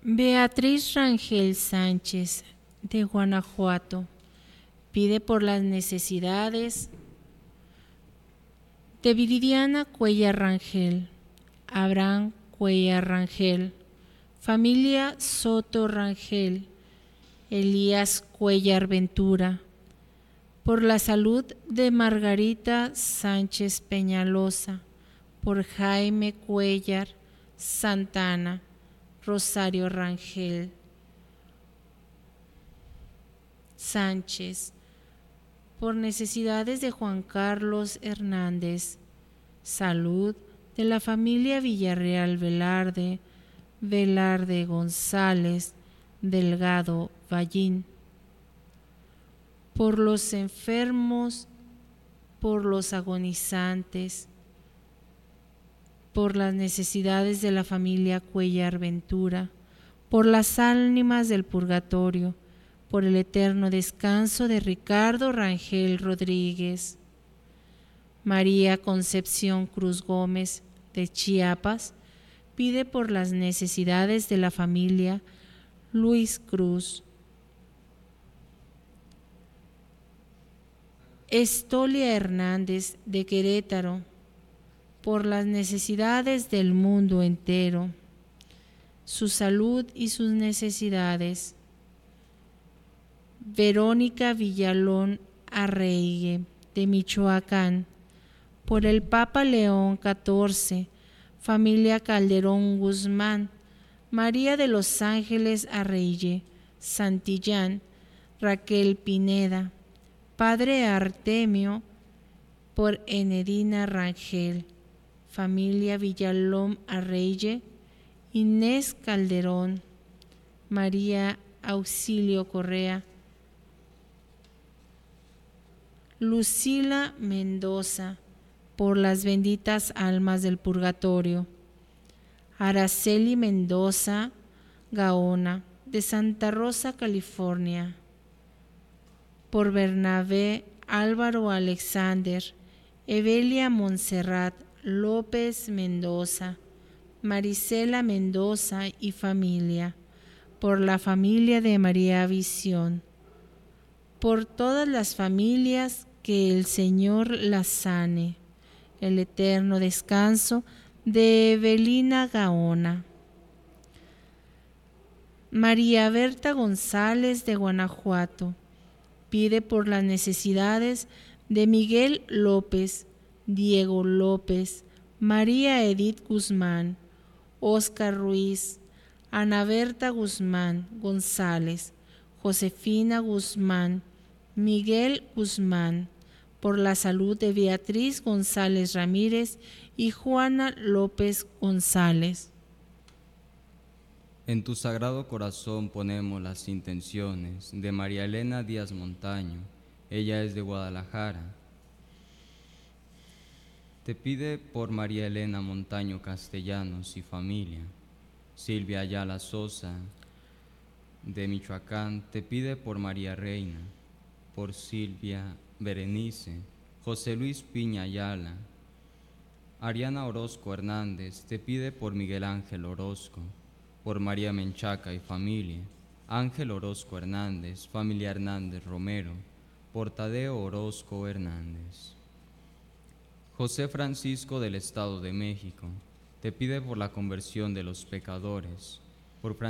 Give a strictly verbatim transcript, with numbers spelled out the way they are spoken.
Beatriz Rangel Sánchez, de Guanajuato, pide por las necesidades de Viridiana Cuellar Rangel, Abraham Cuellar Rangel, familia Soto Rangel, Elías Cuellar Ventura, por la salud de Margarita Sánchez Peñalosa, por Jaime Cuellar Santana, Rosario Rangel Sánchez, por necesidades de Juan Carlos Hernández, salud de la familia Villarreal Velarde, Velarde González, Delgado Vallín, por los enfermos, por los agonizantes, por las necesidades de la familia Cuellar Ventura, por las ánimas del purgatorio, por el eterno descanso de Ricardo Rangel Rodríguez. María Concepción Cruz Gómez, de Chiapas, pide por las necesidades de la familia Luis Cruz. Estolia Hernández, de Querétaro, por las necesidades del mundo entero, su salud y sus necesidades. Verónica Villalón Arreygue, de Michoacán, por el Papa León catorce, familia Calderón Guzmán, María de los Ángeles Arreygue, Santillán, Raquel Pineda, Padre Artemio, por Enedina Rangel, familia Villalón Arreygue, Inés Calderón, María Auxilio Correa, Lucila Mendoza, por las benditas almas del purgatorio. Araceli Mendoza Gaona, de Santa Rosa, California, por Bernabé Álvaro Alexander, Evelia Montserrat López Mendoza, Marisela Mendoza y familia, por la familia de María Visión, por todas las familias que el Señor las sane, el eterno descanso de Evelina Gaona. María Berta González, de Guanajuato, pide por las necesidades de Miguel López, Diego López, María Edith Guzmán, Óscar Ruiz, Ana Berta Guzmán González, Josefina Guzmán, Miguel Guzmán, por la salud de Beatriz González Ramírez y Juana López González. En tu sagrado corazón ponemos las intenciones de María Elena Díaz Montaño, ella es de Guadalajara. Te pide por María Elena Montaño Castellanos y familia. Silvia Ayala Sosa, de Michoacán, te pide por María Reina, por Silvia Berenice, José Luis Piña Ayala. Ariana Orozco Hernández te pide por Miguel Ángel Orozco, por María Menchaca y familia. Ángel Orozco Hernández, familia Hernández Romero, por Tadeo Orozco Hernández. José Francisco del Estado de México te pide por la conversión de los pecadores, por Francisco